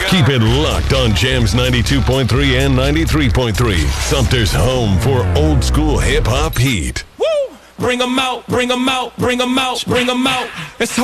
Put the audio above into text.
Keep it locked on Jams 92.3 and 93.3. Sumter's home for old school hip hop heat. Woo! Bring 'em out, bring 'em out, bring 'em out, bring 'em out. It's